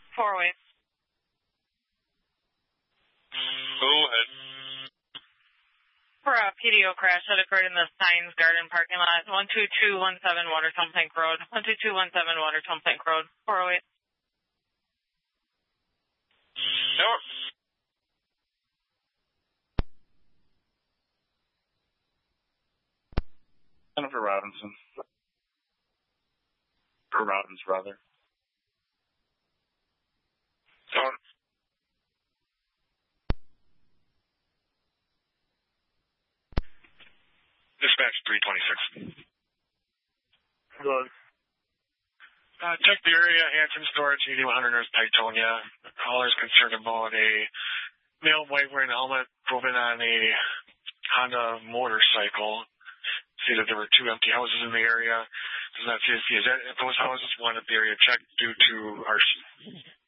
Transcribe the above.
408. Go ahead. For a PDO crash that occurred in the Science Garden parking lot, 12217 Watertown Plank Road, 12217 Watertown Plank Road, 408. Over. Jennifer Robinson. Or Robbins, rather. Over. Dispatch 326. Hello. Check the area, Hanson Storage, 8100 North Titonia. The caller is concerned about a male white wearing a helmet drove in on a Honda motorcycle. See that there were two empty houses in the area. Does not see if those houses wanted the area checked due to our